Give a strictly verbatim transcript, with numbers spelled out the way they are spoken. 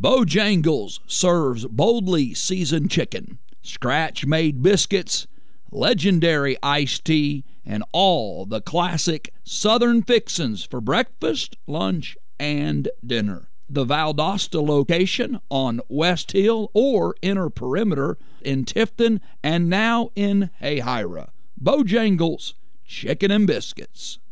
Bojangles serves boldly seasoned chicken, scratch-made biscuits, legendary iced tea, and all the classic Southern fixins for breakfast, lunch, and dinner. The Valdosta location on West Hill or Inner Perimeter in Tifton and now in Hayhira. Bojangles Chicken and Biscuits.